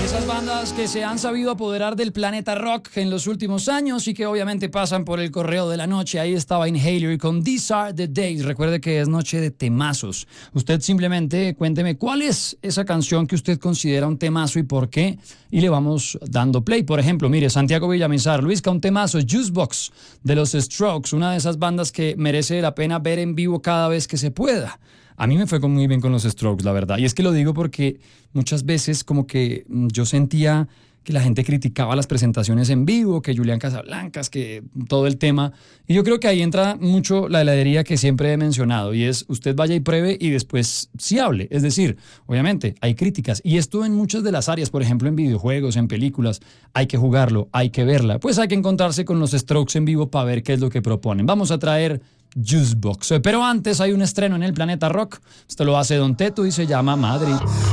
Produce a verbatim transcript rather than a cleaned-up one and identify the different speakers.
Speaker 1: Esas bandas que se han sabido apoderar del planeta rock en los últimos años y que obviamente pasan por el correo de la noche. Ahí estaba Inhaler con These Are the Days. Recuerde que es noche de temazos. Usted simplemente cuénteme cuál es esa canción que usted considera un temazo y por qué. Y le vamos dando play. Por ejemplo, mire, Santiago Villamizar, Luisca, un temazo, Juicebox de los Strokes, una de esas bandas que merece la pena ver en vivo cada vez que se pueda. A mí me fue muy bien con los Strokes, la verdad. Y es que lo digo porque muchas veces como que yo sentía que la gente criticaba las presentaciones en vivo, que Julián Casablancas, que todo el tema. Y yo creo que ahí entra mucho la heladería que siempre he mencionado, y es usted vaya y pruebe y después sí hable. Es decir, obviamente hay críticas, y esto en muchas de las áreas, por ejemplo en videojuegos, en películas, hay que jugarlo, hay que verla. Pues hay que encontrarse con los Strokes en vivo para ver qué es lo que proponen. Vamos a traer Juicebox. Pero antes hay un estreno en el Planeta Rock. Esto lo hace Don Teto y se llama Madrid.